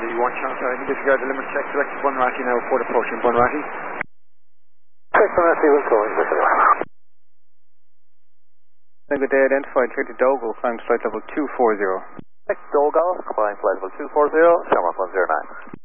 Charlie 1 Charlie, disregard the limit check, selected Bunratty now, report approaching Bunratty. Check Bunratty, will go in with it. Good day, identified 30 Dogo, climb flight level 240. Check Dogo, climb flight level 240, Shamrock 109.